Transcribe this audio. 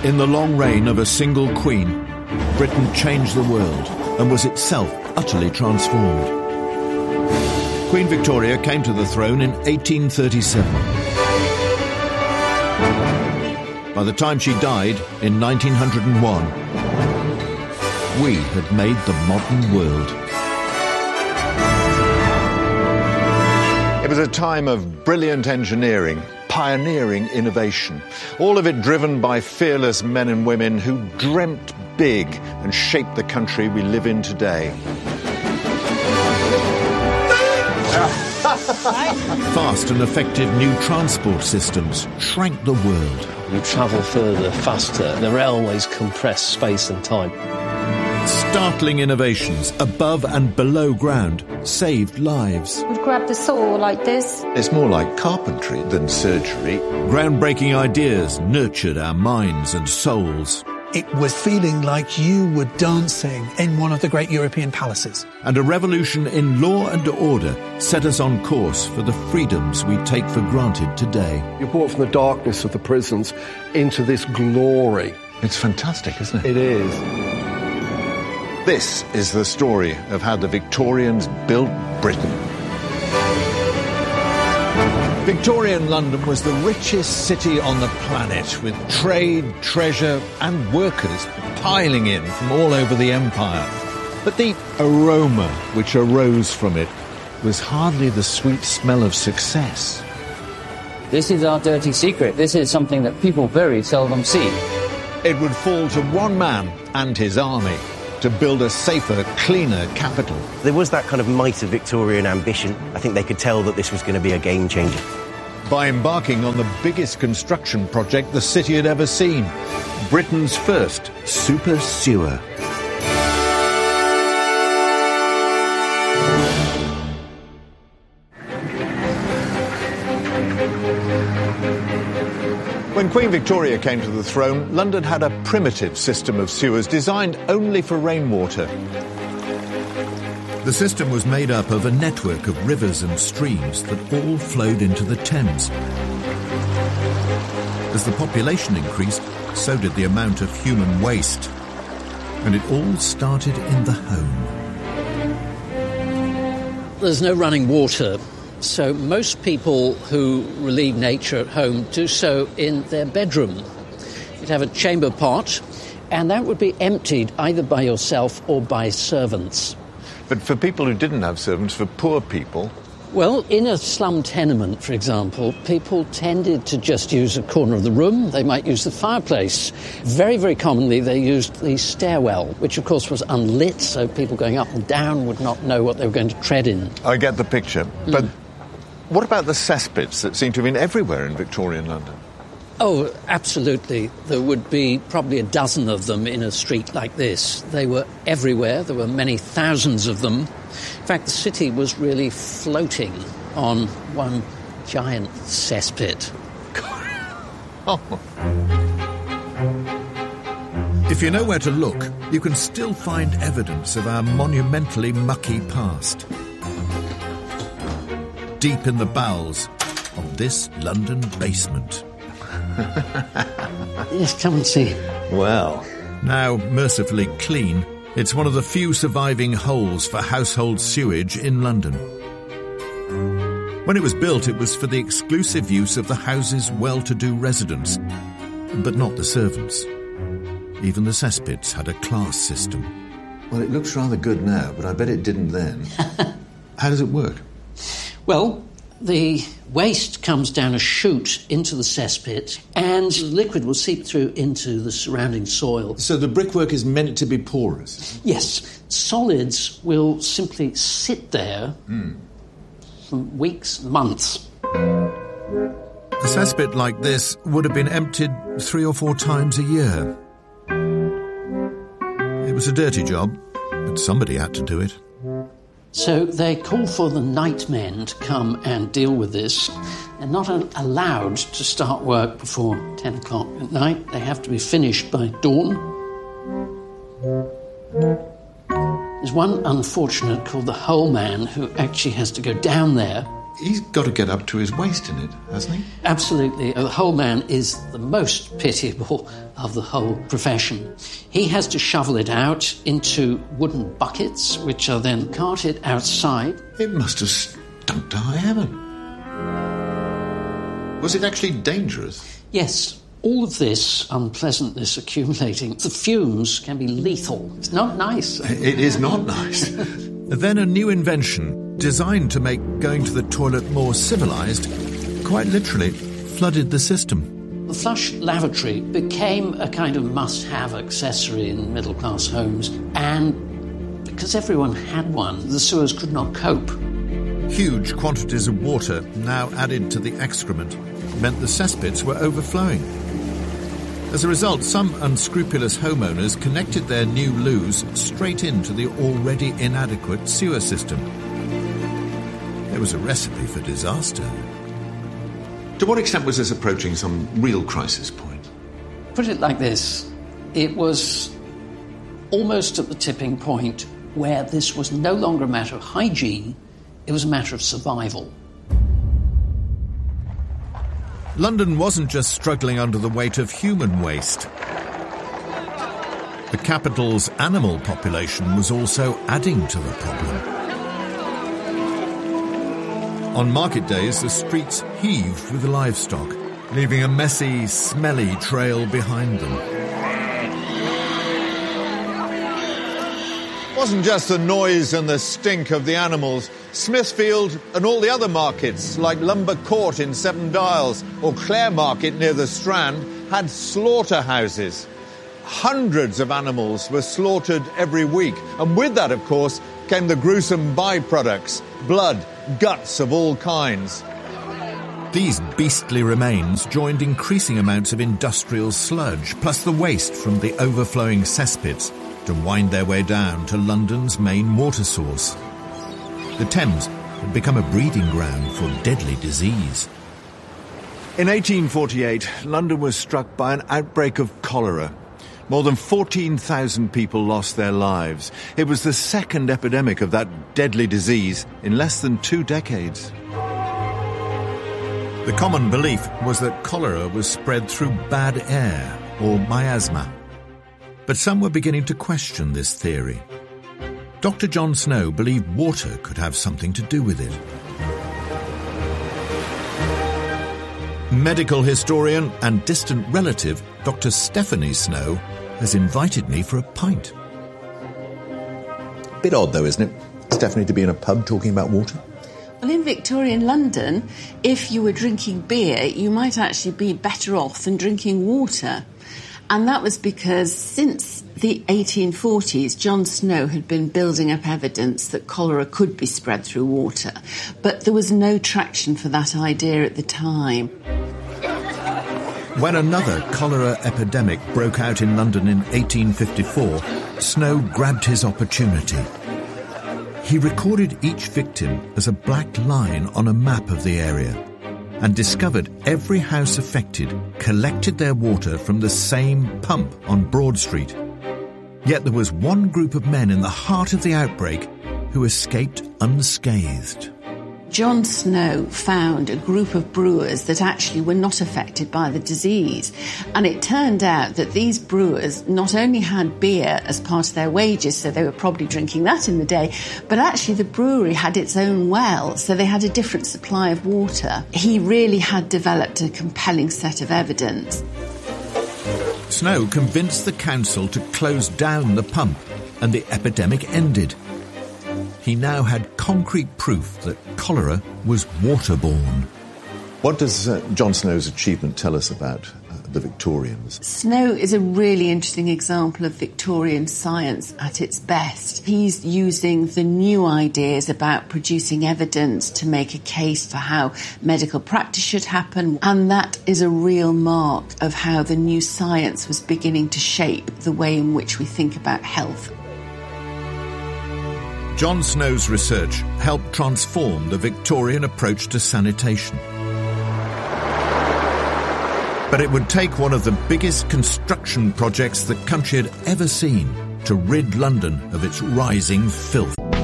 In the long reign of a single queen, Britain changed the world and was itself utterly transformed. Queen Victoria came to the throne in 1837. By the time she died in 1901, we had made the modern world. It was a time of brilliant engineering, pioneering innovation, all of it driven by fearless men and women who dreamt big and shaped the country we live in today. Fast and effective new transport systems shrank the world. You travel further, faster. The railways compress space and time. Startling innovations above and below ground saved lives. We'd grab the saw like this. It's more like carpentry than surgery. Groundbreaking ideas nurtured our minds and souls. It was feeling like you were dancing in one of the great European palaces. And a revolution in law and order set us on course for the freedoms we take for granted today. You're brought from the darkness of the prisons into this glory. It's fantastic, isn't it? It is. This is the story of how the Victorians built Britain. Victorian London was the richest city on the planet, with trade, treasure and workers piling in from all over the empire. But the aroma which arose from it was hardly the sweet smell of success. This is our dirty secret. This is something that people very seldom see. It would fall to one man and his army to build a safer, cleaner capital. There was that kind of might of Victorian ambition. I think they could tell that this was going to be a game changer. By embarking on the biggest construction project the city had ever seen, Britain's first super sewer. When Queen Victoria came to the throne, London had a primitive system of sewers designed only for rainwater. The system was made up of a network of rivers and streams that all flowed into the Thames. As the population increased, so did the amount of human waste. And it all started in the home. There's no running water. So most people who relieve nature at home do so in their bedroom. You'd have a chamber pot, and that would be emptied either by yourself or by servants. But for people who didn't have servants, for poor people... Well, in a slum tenement, for example, people tended to just use a corner of the room. They might use the fireplace. Very, very commonly, they used the stairwell, which, of course, was unlit, so people going up and down would not know what they were going to tread in. I get the picture, but... What about the cesspits that seem to have been everywhere in Victorian London? Oh, absolutely. There would be probably a dozen of them in a street like this. They were everywhere. There were many thousands of them. In fact, the city was really floating on one giant cesspit. If you know where to look, you can still find evidence of our monumentally mucky past. Deep in the bowels of this London basement. Yes, come and see. Well, now mercifully clean, it's one of the few surviving holes for household sewage in London. When it was built, it was for the exclusive use of the house's well-to-do residents, but not the servants. Even the cesspits had a class system. Well, it looks rather good now, but I bet it didn't then. How does it work? Well, the waste comes down a chute into the cesspit and the liquid will seep through into the surrounding soil. So the brickwork is meant to be porous? Yes. Solids will simply sit there for weeks, months. A cesspit like this would have been emptied 3 or 4 times a year. It was a dirty job, but somebody had to do it. So they call for the nightmen to come and deal with this. They're not allowed to start work before 10 o'clock at night. They have to be finished by dawn. There's one unfortunate called the Hole Man who actually has to go down there he's got to get up to his waist in it, hasn't he? Absolutely. The whole man is the most pitiable of the whole profession. He has to shovel it out into wooden buckets, which are then carted outside. It must have stunk to high heaven. Was it actually dangerous? Yes. All of this unpleasantness accumulating, the fumes can be lethal. It's not nice. It is not nice. Then a new invention, designed to make going to the toilet more civilised, quite literally flooded the system. The flush lavatory became a kind of must-have accessory in middle-class homes, and because everyone had one, the sewers could not cope. Huge quantities of water, now added to the excrement, meant the cesspits were overflowing. As a result, some unscrupulous homeowners connected their new loos straight into the already inadequate sewer system. There was a recipe for disaster. To what extent was this approaching some real crisis point? Put it like this. It was almost at the tipping point where this was no longer a matter of hygiene, it was a matter of survival. London wasn't just struggling under the weight of human waste. The capital's animal population was also adding to the problem. On market days, the streets heaved with livestock, leaving a messy, smelly trail behind them. It wasn't just the noise and the stink of the animals. Smithfield and all the other markets, like Lumber Court in Seven Dials or Clare Market near the Strand, had slaughterhouses. Hundreds of animals were slaughtered every week. And with that, of course, came the gruesome byproducts, blood, guts of all kinds. These beastly remains joined increasing amounts of industrial sludge, plus the waste from the overflowing cesspits, to wind their way down to London's main water source. The Thames had become a breeding ground for deadly disease. In 1848, London was struck by an outbreak of cholera. More than 14,000 people lost their lives. It was the second epidemic of that deadly disease in less than 2 decades. The common belief was that cholera was spread through bad air, or miasma. But some were beginning to question this theory. Dr. John Snow believed water could have something to do with it. Medical historian and distant relative Dr. Stephanie Snow has invited me for a pint. Bit odd though, isn't it, Stephanie, to be in a pub talking about water? Well, in Victorian London, if you were drinking beer, you might actually be better off than drinking water. And that was because since the 1840s, John Snow had been building up evidence that cholera could be spread through water. But there was no traction for that idea at the time. When another cholera epidemic broke out in London in 1854, Snow grabbed his opportunity. He recorded each victim as a black line on a map of the area and discovered every house affected collected their water from the same pump on Broad Street. Yet there was one group of men in the heart of the outbreak who escaped unscathed. John Snow found a group of brewers that actually were not affected by the disease. And it turned out that these brewers not only had beer as part of their wages, so they were probably drinking that in the day, but actually the brewery had its own well, so they had a different supply of water. He really had developed a compelling set of evidence. Snow convinced the council to close down the pump, and the epidemic ended. He now had concrete proof that cholera was waterborne. What does John Snow's achievement tell us about the Victorians? Snow is a really interesting example of Victorian science at its best. He's using the new ideas about producing evidence to make a case for how medical practice should happen, and that is a real mark of how the new science was beginning to shape the way in which we think about health. John Snow's research helped transform the Victorian approach to sanitation. But it would take one of the biggest construction projects the country had ever seen to rid London of its rising filth.